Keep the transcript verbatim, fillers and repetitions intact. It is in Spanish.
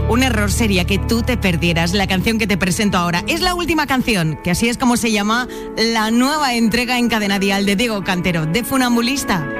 un error sería que tú te perdieras la canción que te presento ahora. Es la última canción, que así es como se llama la nueva entrega en Cadena Dial de Diego Cantero, de Funambulista.